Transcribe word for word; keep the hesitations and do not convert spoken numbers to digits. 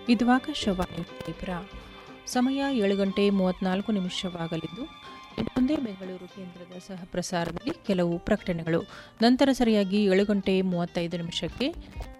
ಇದು ಆಕಾಶವಾಣಿ ತ್ರಿಪುರ. ಸಮಯ ಏಳು ಗಂಟೆ ಮೂವತ್ತ್ನಾಲ್ಕು ನಿಮಿಷವಾಗಲಿದ್ದು ಮುಂದೆ ಬೆಂಗಳೂರು ಕೇಂದ್ರದ ಸಹ ಪ್ರಸಾರದಲ್ಲಿ ಕೆಲವು ಪ್ರಕಟಣೆಗಳು. ನಂತರ ಸರಿಯಾಗಿ ಏಳು ಗಂಟೆ ಮೂವತ್ತೈದು ನಿಮಿಷಕ್ಕೆ